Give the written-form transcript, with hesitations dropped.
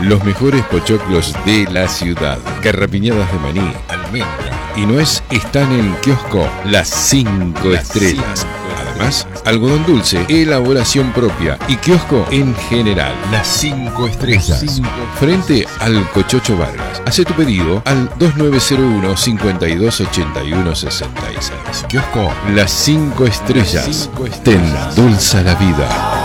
Los mejores pochoclos de la ciudad. Garrapiñadas de maní, almendra y nuez están en Kiosco Las 5 Estrellas. Además, algodón dulce, elaboración propia y kiosco en general. Las 5 Estrellas. Frente al Cochocho Vargas. Hace tu pedido al 2901 5281 66. Kiosco Las 5 Estrellas. Te endulza la vida.